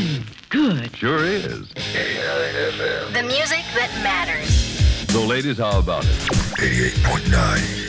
Good. Sure is. The music that matters. So, ladies, how about it? 88.9